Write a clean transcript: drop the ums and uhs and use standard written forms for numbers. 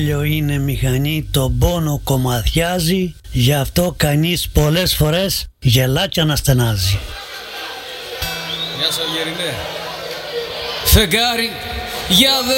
ήλιο είναι μηχανή, τον πόνο κομματιάζει, γι' αυτό κανείς πολλές φορές γελά κι αναστενάζει. Γεια σας Γερινέ. Φεγγάρι, για δε